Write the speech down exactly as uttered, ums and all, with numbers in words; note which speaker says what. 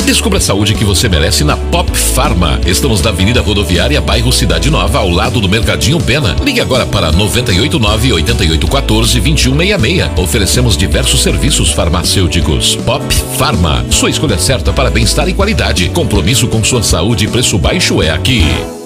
Speaker 1: Descubra a saúde que você merece na Pop Pharma. Estamos na Avenida Rodoviária, bairro Cidade Nova, ao lado do Mercadinho Pena. Ligue agora para noventa e oito nove, oitenta e oito um quatro, vinte e um sessenta e seis. Oferecemos diversos serviços farmacêuticos. Pop Pharma, sua escolha certa para bem-estar e qualidade. Compromisso com sua saúde e preço baixo é aqui.